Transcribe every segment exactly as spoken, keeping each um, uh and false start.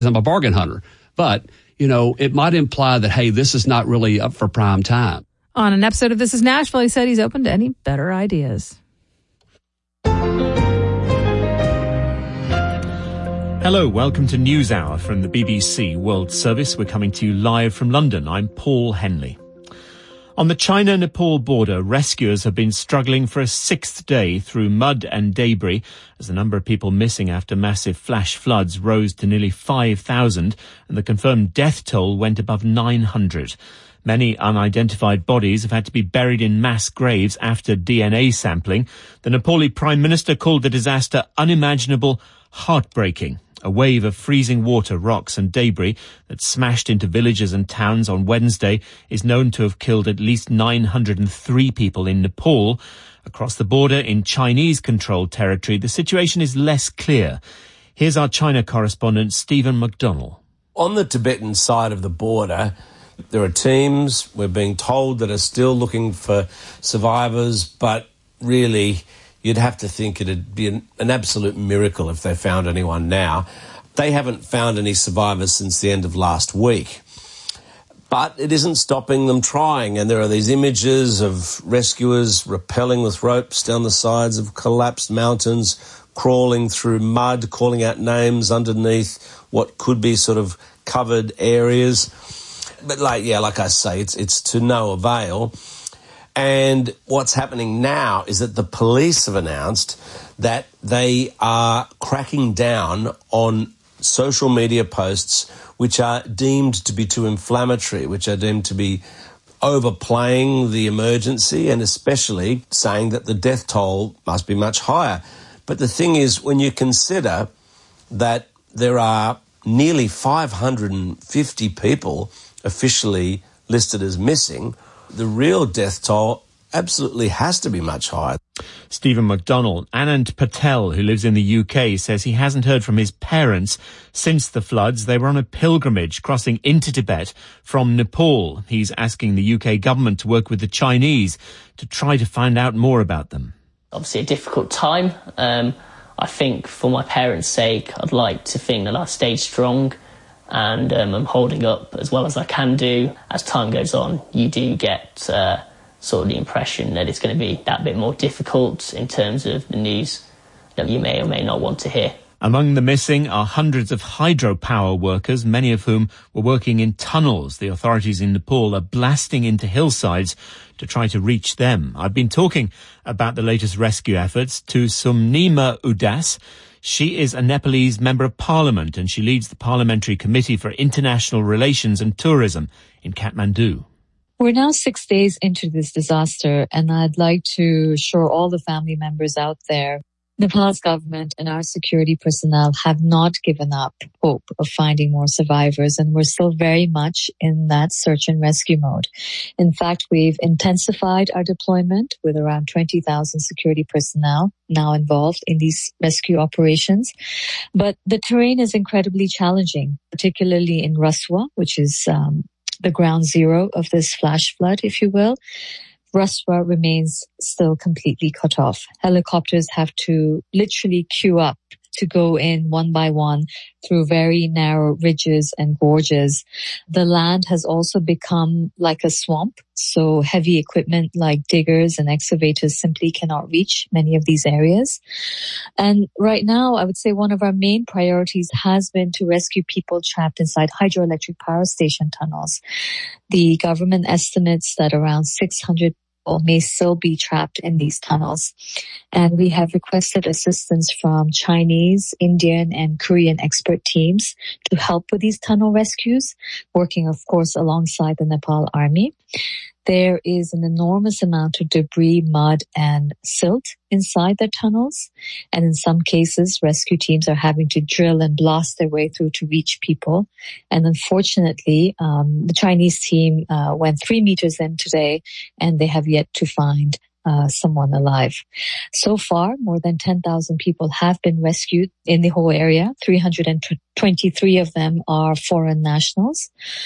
I'm a bargain hunter. But, you know, it might imply that, hey, this is not really up for prime time. On an episode of This Is Nashville, he said he's open to any better ideas. Hello, welcome to NewsHour from the B B C World Service. We're coming to you live from London. I'm Paul Henley. On the China-Nepal border, rescuers have been struggling for a sixth day through mud and debris as the number of people missing after massive flash floods rose to nearly five thousand and the confirmed death toll went above nine hundred. Many unidentified bodies have had to be buried in mass graves after D N A sampling. The Nepali Prime Minister called the disaster unimaginable, heartbreaking. A wave of freezing water, rocks and debris that smashed into villages and towns on Wednesday is known to have killed at least nine hundred three people in Nepal. Across the border in Chinese-controlled territory, the situation is less clear. Here's our China correspondent, Stephen McDonnell. On the Tibetan side of the border, there are teams, we're being told, that are still looking for survivors, but really you'd have to think it'd be an, an absolute miracle if they found anyone now. They haven't found any survivors since the end of last week. But it isn't stopping them trying, and there are these images of rescuers rappelling with ropes down the sides of collapsed mountains, crawling through mud, calling out names underneath what could be sort of covered areas. But like, yeah, like I say, it's it's to no avail. And what's happening now is that the police have announced that they are cracking down on social media posts which are deemed to be too inflammatory, which are deemed to be overplaying the emergency, and especially saying that the death toll must be much higher. But the thing is, when you consider that there are nearly five hundred fifty people officially listed as missing, the real death toll absolutely has to be much higher. Stephen McDonnell. Anand Patel, who lives in the U K, says he hasn't heard from his parents since the floods. They were on a pilgrimage crossing into Tibet from Nepal. He's asking the U K government to work with the Chinese to try to find out more about them. Obviously a difficult time. Um, I think for my parents' sake, I'd like to think that I stayed strong and um, I'm holding up as well as I can do. As time goes on, you do get uh, sort of the impression that it's going to be that bit more difficult in terms of the news that you may or may not want to hear. Among the missing are hundreds of hydropower workers, many of whom were working in tunnels. The authorities in Nepal are blasting into hillsides to try to reach them. I've been talking about the latest rescue efforts to Sumnima Udas. She is a Nepalese Member of Parliament and she leads the Parliamentary Committee for International Relations and Tourism in Kathmandu. We're now six days into this disaster, and I'd like to assure all the family members out there, Nepal's government and our security personnel have not given up hope of finding more survivors, and we're still very much in that search and rescue mode. In fact, we've intensified our deployment with around twenty thousand security personnel now involved in these rescue operations. But the terrain is incredibly challenging, particularly in Raswa, which is um, the ground zero of this flash flood, if you will. Raswa remains still completely cut off. Helicopters have to literally queue up to go in one by one through very narrow ridges and gorges. The land has also become like a swamp, so heavy equipment like diggers and excavators simply cannot reach many of these areas. And right now, I would say one of our main priorities has been to rescue people trapped inside hydroelectric power station tunnels. The government estimates that around six hundred people may still be trapped in these tunnels. And we have requested assistance from Chinese, Indian, and Korean expert teams to help with these tunnel rescues, working, of course, alongside the Nepal Army. There is an enormous amount of debris, mud, and silt inside the tunnels. And in some cases, rescue teams are having to drill and blast their way through to reach people. And unfortunately, um, the Chinese team uh, went three meters in today, and they have yet to find Uh, someone alive. So far, more than ten thousand people have been rescued in the whole area. three hundred twenty-three of them are foreign nationals.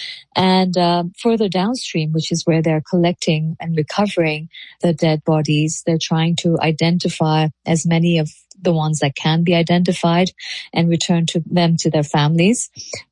And uh, further downstream, which is where they're collecting and recovering the dead bodies, they're trying to identify as many of the ones that can be identified and return to them to their families.